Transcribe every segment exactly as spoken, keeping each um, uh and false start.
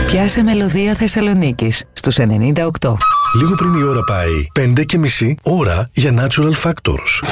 Πιάσε Μελωδία Θεσσαλονίκης στους ενενήντα οκτώ. Λίγο πριν η ώρα πάει πέντε και μισή ώρα για Natural Factors.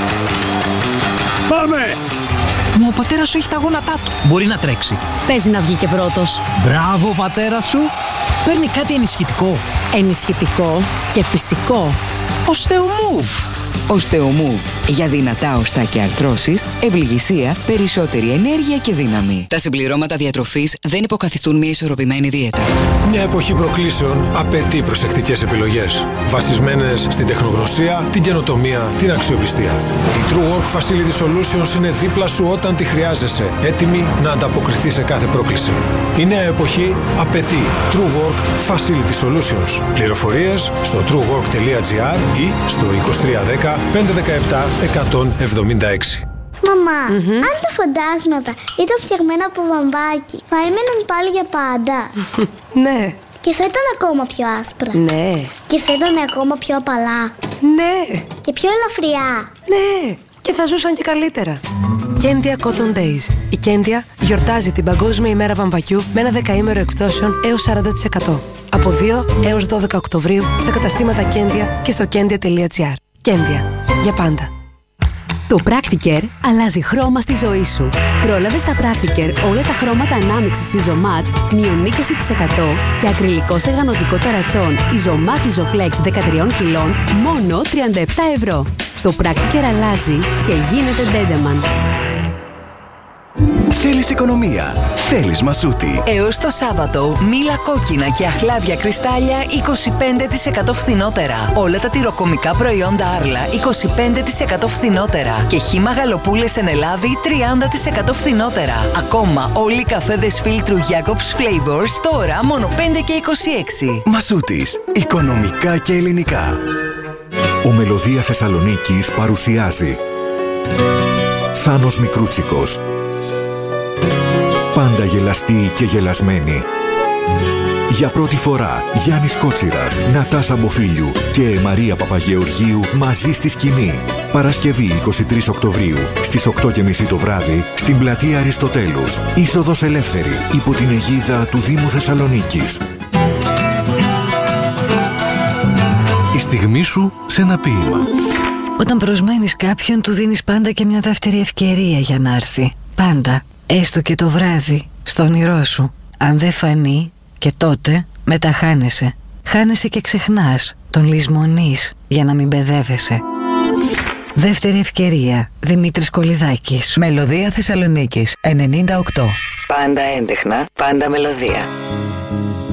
Πάμε! Μα ο πατέρας σου έχει τα γόνατά του. Μπορεί να τρέξει. Παίζει να βγει και πρώτος. Μπράβο, πατέρα σου. Παίρνει κάτι ενισχυτικό. Ενισχυτικό και φυσικό. Οστεομούβ. Οστεομούβ. Για δυνατά οστά και αρθρώσεις, ευληγησία, περισσότερη ενέργεια και δύναμη. Τα συμπληρώματα διατροφής δεν υποκαθιστούν μια ισορροπημένη δίαιτα. Μια εποχή προκλήσεων απαιτεί προσεκτικές επιλογές, βασισμένες στην τεχνογνωσία, την καινοτομία, την αξιοπιστία. Η True Work Facility Solutions είναι δίπλα σου όταν τη χρειάζεσαι, έτοιμη να ανταποκριθεί σε κάθε πρόκληση. Η νέα εποχή απαιτεί True Work Facility Solutions. Πληροφορίες στο truework τελεία gr ή στο είκοσι τρία δέκα πεντακόσια δεκαεπτά εκατόν εβδομήντα έξι. Μαμά, mm-hmm. αν τα φαντάσματα ήταν φτιαγμένα από βαμβάκι, θα έμεναν πάλι για πάντα? Ναι. Και θα ήταν ακόμα πιο άσπρα? Ναι. Και θα ήταν ακόμα πιο απαλά? Ναι. Και πιο ελαφριά? Ναι. Και θα ζούσαν και καλύτερα. Κέντια Cotton Days. Η Κέντια γιορτάζει την Παγκόσμια ημέρα βαμβακιού με ένα δεκαήμερο εκπτώσεων έως σαράντα τοις εκατό. Από δύο έως δώδεκα Οκτωβρίου στα καταστήματα Κέντια και στο κέντια τελεία gr. Κέντια. Για πάντα. Το Practicare αλλάζει χρώμα στη ζωή σου. Πρόλαβε στα Practicare όλα τα χρώματα ανάμειξης Isomat μείον είκοσι τοις εκατό και ακριλικό στεγανοτικό ταρατσόν Isomat Isoflex δεκατρία κιλών μόνο τριάντα επτά ευρώ. Το Practicare αλλάζει και γίνεται Dedeman. Θέλεις οικονομία, θέλεις Μασούτη. Έως το Σάββατο, μήλα κόκκινα και αχλάδια κρυστάλλια είκοσι πέντε τοις εκατό φθηνότερα. Όλα τα τυροκομικά προϊόντα Άρλα είκοσι πέντε τοις εκατό φθηνότερα. Και χύμα γαλοπούλες εν Ελλάδη τριάντα τοις εκατό φθηνότερα. Ακόμα όλοι οι καφέδες φίλτρου Jacobs Flavors τώρα μόνο πέντε και είκοσι έξι. Μασούτης, οικονομικά και ελληνικά. Ο Μελωδία Θεσσαλονίκης παρουσιάζει Θάνος Μικρούτσικος. Πάντα γελαστή και γελασμένη. Για πρώτη φορά Γιάννης Κότσιρας, Νατάσα Μποφίλιου και Μαρία Παπαγεωργίου μαζί στη σκηνή. Παρασκευή είκοσι τρεις Οκτωβρίου στις οκτώ και μισή το βράδυ στην πλατεία Αριστοτέλους. Είσοδος ελεύθερη υπό την αιγίδα του Δήμου Θεσσαλονίκης. Η στιγμή σου σε ένα ποίημα. Όταν προσμένεις κάποιον, του δίνεις πάντα και μια δεύτερη ευκαιρία για να έρθει. Πάντα. Έστω και το βράδυ, στο όνειρό σου. Αν δεν φανεί, και τότε μετά χάνεσαι. Χάνεσαι και ξεχνάς, τον λησμονείς για να μην μπεδεύεσαι. Δεύτερη ευκαιρία. Δημήτρης Κολιδάκης. Μελωδία Θεσσαλονίκης ενενήντα οκτώ. Πάντα έντεχνα, πάντα μελωδία.